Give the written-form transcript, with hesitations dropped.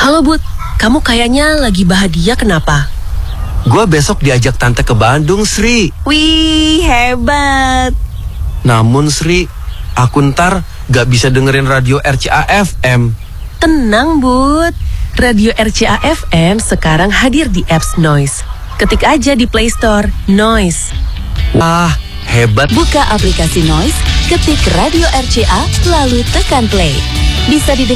Halo Bud, kamu kayaknya lagi bahagia kenapa? Gua besok diajak tante ke Bandung, Sri. Wih, hebat. Namun Sri, aku ntar gak bisa dengerin radio RCA FM. Tenang Bud, radio RCA FM sekarang hadir di apps Noise. Ketik aja di Play Store, Noise. Wah, hebat. Buka aplikasi Noise, ketik radio RCA, lalu tekan play. Bisa didengar